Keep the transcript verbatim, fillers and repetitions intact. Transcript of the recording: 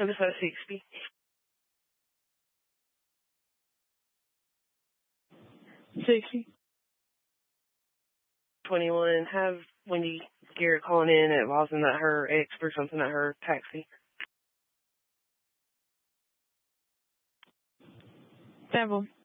Episode sixty. Sixty. Twenty-one. Have Wendy Garrett calling in advising that her ex threw something at her taxi. Several.